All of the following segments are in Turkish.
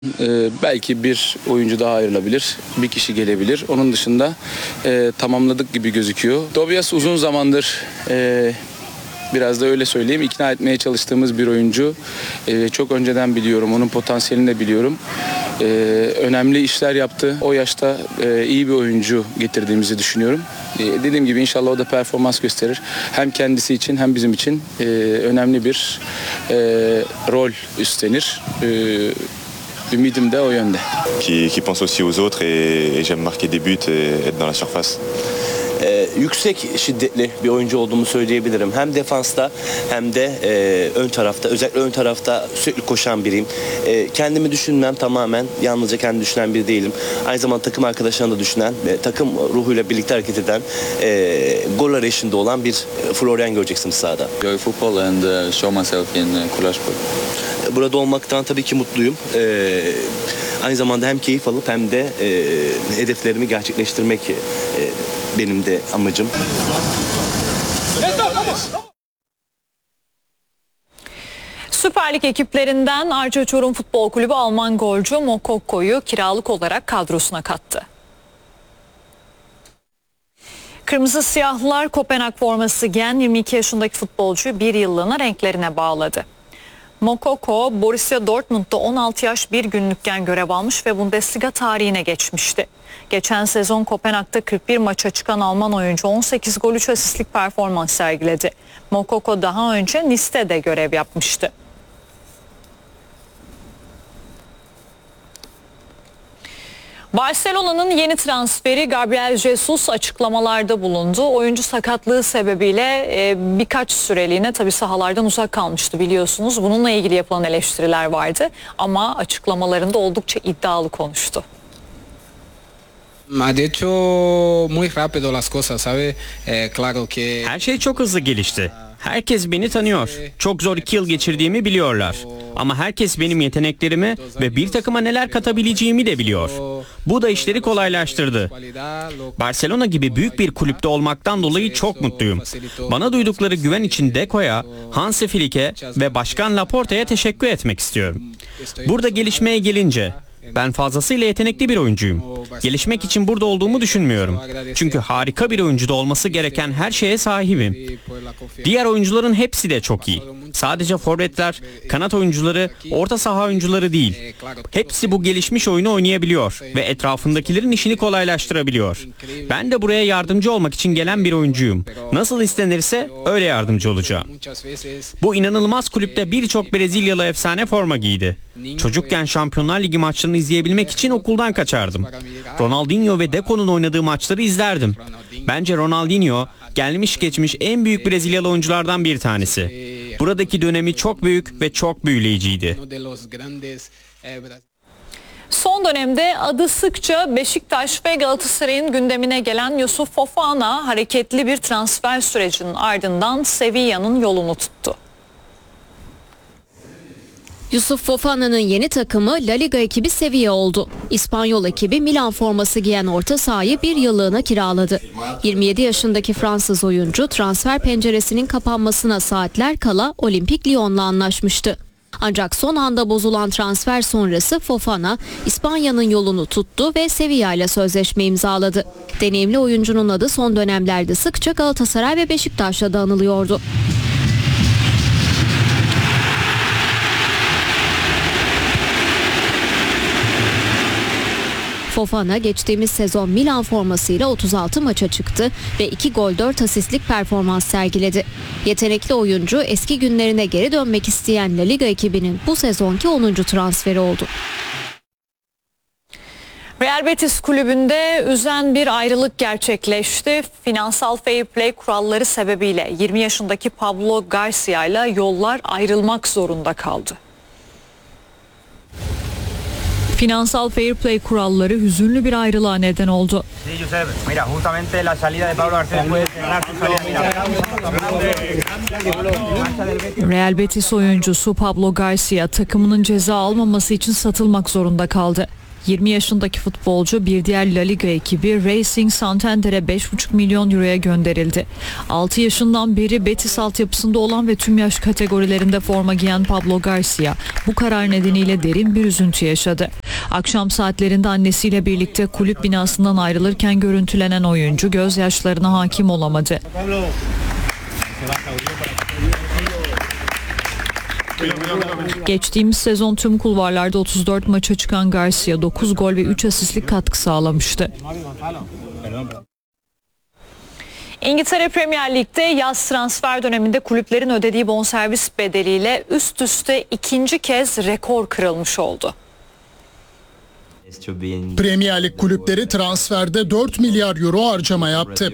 Belki bir oyuncu daha ayrılabilir, bir kişi gelebilir. Onun dışında tamamladık gibi gözüküyor. Tobias uzun zamandır biraz da öyle söyleyeyim, ikna etmeye çalıştığımız bir oyuncu. Çok önceden biliyorum, onun potansiyelini de biliyorum. Önemli işler yaptı. O yaşta iyi bir oyuncu getirdiğimizi düşünüyorum. Dediğim gibi inşallah o da performans gösterir. Hem kendisi için hem bizim için önemli bir rol üstlenir. Ümidim de o yönde. Qui pense aussi aux autres et j'aime marquer des buts et être dans la surface. Yüksek şiddetli bir oyuncu olduğumu söyleyebilirim. Hem defansta hem de ön tarafta, özellikle ön tarafta sürekli koşan biriyim. Kendimi düşünmem, tamamen yalnızca kendi düşünen biri değilim. Aynı zamanda takım arkadaşlarını da düşünen, takım ruhuyla birlikte hareket eden, gol arayışında olan bir Florian göreceksiniz sahada. Enjoy football and show myself in Kulaspor. Burada olmaktan tabii ki mutluyum. Aynı zamanda hem keyif alıp hem de hedeflerimi gerçekleştirmek benim de amacım. Süper Lig ekiplerinden Arca Çorum Futbol Kulübü Alman golcü Moukokko'yu kiralık olarak kadrosuna kattı. Kırmızı Siyahlılar Kopenhag forması giyen 22 yaşındaki futbolcuyu bir yıllığına renklerine bağladı. Moukokko, Borussia Dortmund'da 16 yaş bir günlükken görev almış ve Bundesliga tarihine geçmişti. Geçen sezon Kopenhag'da 41 maça çıkan Alman oyuncu 18 gol 3 asistlik performans sergiledi. Moukokko daha önce Nice'te de görev yapmıştı. Barcelona'nın yeni transferi Gabriel Jesus açıklamalarda bulundu. Oyuncu sakatlığı sebebiyle birkaç süreliğine tabii sahalardan uzak kalmıştı biliyorsunuz. Bununla ilgili yapılan eleştiriler vardı ama açıklamalarında oldukça iddialı konuştu. Ha hecho muy rápido las cosas, ¿sabe? Claro que her şey çok hızlı gelişti. Herkes beni tanıyor. Çok zor 2 yıl geçirdiğimi biliyorlar. Ama herkes benim yeteneklerimi ve bir takıma neler katabileceğimi de biliyor. Bu da işleri kolaylaştırdı. Barcelona gibi büyük bir kulüpte olmaktan dolayı çok mutluyum. Bana duydukları güven için Deco'ya, Hansi Flick'e ve Başkan Laporta'ya teşekkür etmek istiyorum. Burada gelişmeye gelince, ben fazlasıyla yetenekli bir oyuncuyum. Gelişmek için burada olduğumu düşünmüyorum. Çünkü harika bir oyuncuda olması gereken her şeye sahibim. Diğer oyuncuların hepsi de çok iyi. Sadece forvetler, kanat oyuncuları, orta saha oyuncuları değil. Hepsi bu gelişmiş oyunu oynayabiliyor ve etrafındakilerin işini kolaylaştırabiliyor. Ben de buraya yardımcı olmak için gelen bir oyuncuyum. Nasıl istenirse öyle yardımcı olacağım. Bu inanılmaz kulüpte birçok Brezilyalı efsane forma giydi. Çocukken Şampiyonlar Ligi maçlarını izleyebilmek için okuldan kaçardım. Ronaldinho ve Deco'nun oynadığı maçları izlerdim. Bence Ronaldinho gelmiş geçmiş en büyük Brezilyalı oyunculardan bir tanesi. Buradaki dönemi çok büyük ve çok büyüleyiciydi. Son dönemde adı sıkça Beşiktaş ve Galatasaray'ın gündemine gelen Yusuf Fofana hareketli bir transfer sürecinin ardından Sevilla'nın yolunu tuttu. Yusuf Fofana'nın yeni takımı La Liga ekibi Sevilla oldu. İspanyol ekibi Milan forması giyen orta sahayı bir yıllığına kiraladı. 27 yaşındaki Fransız oyuncu transfer penceresinin kapanmasına saatler kala Olimpik Lyon'la anlaşmıştı. Ancak son anda bozulan transfer sonrası Fofana İspanya'nın yolunu tuttu ve Sevilla ile sözleşme imzaladı. Deneyimli oyuncunun adı son dönemlerde sıkça Galatasaray ve Beşiktaş'la da anılıyordu. Fofana geçtiğimiz sezon Milan formasıyla 36 maça çıktı ve 2 gol 4 asistlik performans sergiledi. Yetenekli oyuncu eski günlerine geri dönmek isteyen La Liga ekibinin bu sezonki 10. transferi oldu. Real Betis kulübünde üzen bir ayrılık gerçekleşti. Finansal fair play kuralları sebebiyle 20 yaşındaki Pablo Garcia ile yollar ayrılmak zorunda kaldı. Finansal fair play kuralları hüzünlü bir ayrılığa neden oldu. Real Betis oyuncusu Pablo Garcia takımının ceza almaması için satılmak zorunda kaldı. 20 yaşındaki futbolcu bir diğer La Liga ekibi Racing Santander'e 5,5 milyon euroya gönderildi. 6 yaşından beri Betis altyapısında olan ve tüm yaş kategorilerinde forma giyen Pablo Garcia bu karar nedeniyle derin bir üzüntü yaşadı. Akşam saatlerinde annesiyle birlikte kulüp binasından ayrılırken görüntülenen oyuncu gözyaşlarına hakim olamadı. Geçtiğimiz sezon tüm kulvarlarda 34 maça çıkan Garcia 9 gol ve 3 asistlik katkı sağlamıştı. İngiltere Premier Lig'de yaz transfer döneminde kulüplerin ödediği bonservis bedeliyle üst üste ikinci kez rekor kırılmış oldu. Premier Lig kulüpleri transferde 4 milyar euro harcama yaptı.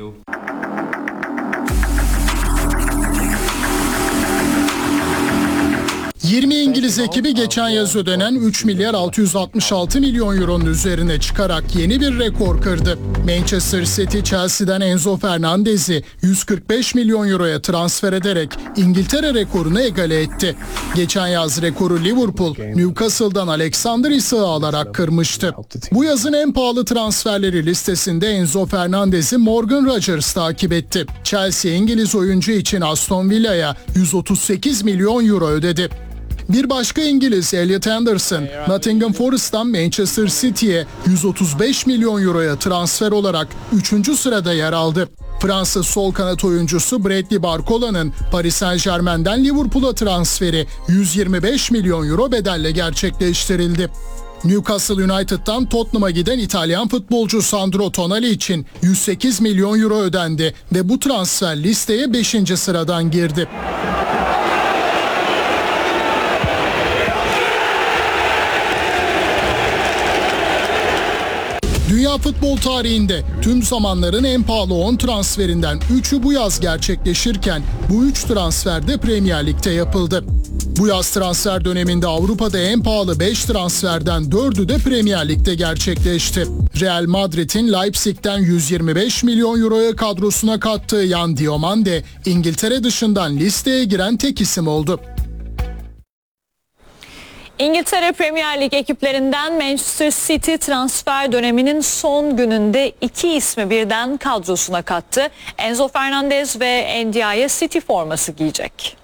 20 İngiliz ekibi geçen yaz ödenen 3 milyar 666 milyon euronun üzerine çıkarak yeni bir rekor kırdı. Manchester City Chelsea'den Enzo Fernandez'i 145 milyon euroya transfer ederek İngiltere rekorunu egale etti. Geçen yaz rekoru Liverpool, Newcastle'dan Alexander Isak'ı alarak kırmıştı. Bu yazın en pahalı transferleri listesinde Enzo Fernandez'i Morgan Rodgers takip etti. Chelsea İngiliz oyuncu için Aston Villa'ya 138 milyon euro ödedi. Bir başka İngiliz Elliot Anderson, Nottingham Forest'tan Manchester City'ye 135 milyon euroya transfer olarak 3. sırada yer aldı. Fransız sol kanat oyuncusu Bradley Barcola'nın Paris Saint-Germain'den Liverpool'a transferi 125 milyon euro bedelle gerçekleştirildi. Newcastle United'dan Tottenham'a giden İtalyan futbolcu Sandro Tonali için 108 milyon euro ödendi ve bu transfer listeye 5. sıradan girdi. Dünya futbol tarihinde tüm zamanların en pahalı 10 transferinden 3'ü bu yaz gerçekleşirken bu 3 transfer de Premier Lig'de yapıldı. Bu yaz transfer döneminde Avrupa'da en pahalı 5 transferden 4'ü de Premier Lig'de gerçekleşti. Real Madrid'in Leipzig'ten 125 milyon euroya kadrosuna kattığı Yan Diomande, İngiltere dışından listeye giren tek isim oldu. İngiltere Premier Lig ekiplerinden Manchester City transfer döneminin son gününde 2 ismi birden kadrosuna kattı. Enzo Fernandez ve Ndiaye City forması giyecek.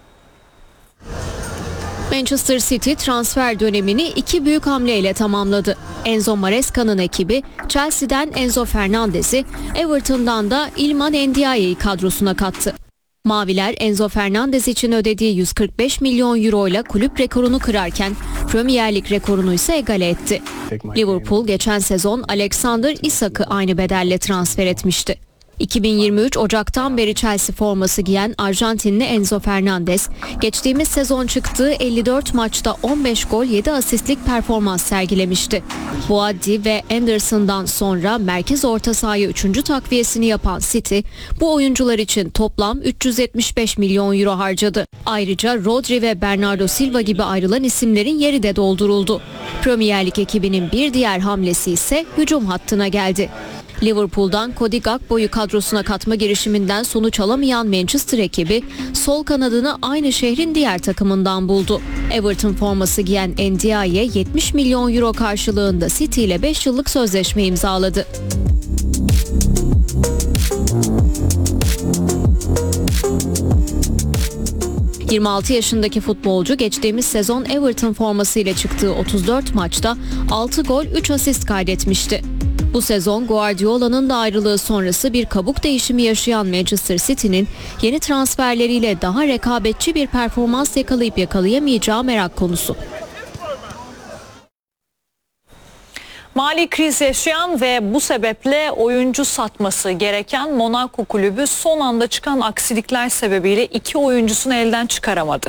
Manchester City transfer dönemini 2 büyük hamleyle tamamladı. Enzo Maresca'nın ekibi Chelsea'den Enzo Fernandez'i, Everton'dan da Iliman Ndiaye'yi kadrosuna kattı. Maviler Enzo Fernandez için ödediği 145 milyon euro ile kulüp rekorunu kırarken Premier Lig rekorunu ise egale etti. Liverpool geçen sezon Alexander Isak'ı aynı bedelle transfer etmişti. 2023 Ocak'tan beri Chelsea forması giyen Arjantinli Enzo Fernandez, geçtiğimiz sezon çıktığı 54 maçta 15 gol 7 asistlik performans sergilemişti. Boadi ve Anderson'dan sonra merkez orta sahaya 3. takviyesini yapan City, bu oyuncular için toplam 375 milyon euro harcadı. Ayrıca Rodri ve Bernardo Silva gibi ayrılan isimlerin yeri de dolduruldu. Premier Lig ekibinin bir diğer hamlesi ise hücum hattına geldi. Liverpool'dan Cody Gakpo'yu kadrosuna katma girişiminden sonuç alamayan Manchester ekibi sol kanadını aynı şehrin diğer takımından buldu. Everton forması giyen Ndiaye 70 milyon euro karşılığında City ile 5 yıllık sözleşme imzaladı. ...26 yaşındaki futbolcu geçtiğimiz sezon Everton formasıyla çıktığı 34 maçta 6 gol 3 asist kaydetmişti. Bu sezon Guardiola'nın da ayrılığı sonrası bir kabuk değişimi yaşayan Manchester City'nin yeni transferleriyle daha rekabetçi bir performans yakalayıp yakalayamayacağı merak konusu. Mali kriz yaşayan ve bu sebeple oyuncu satması gereken Monaco kulübü son anda çıkan aksilikler sebebiyle 2 oyuncusunu elden çıkaramadı.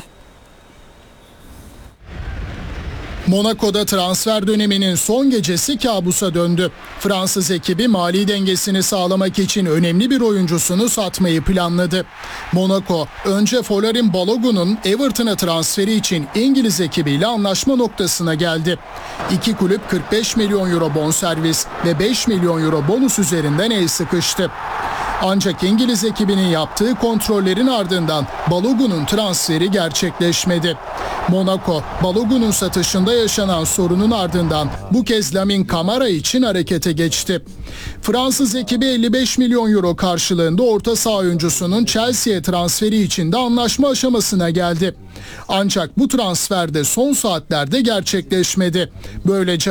Monaco'da transfer döneminin son gecesi kabusa döndü. Fransız ekibi mali dengesini sağlamak için önemli bir oyuncusunu satmayı planladı. Monaco önce Folarin Balogun'un Everton'a transferi için İngiliz ekibiyle anlaşma noktasına geldi. İki kulüp 45 milyon euro bonservis ve 5 milyon euro bonus üzerinden el sıkıştı. Ancak İngiliz ekibinin yaptığı kontrollerin ardından Balogun'un transferi gerçekleşmedi. Monaco, Balogun'un satışında yaşanan sorunun ardından bu kez Lamine Camara için harekete geçti. Fransız ekibi 55 milyon euro karşılığında orta saha oyuncusunun Chelsea'ye transferi için de anlaşma aşamasına geldi. Ancak bu transfer de son saatlerde gerçekleşmedi. Böylece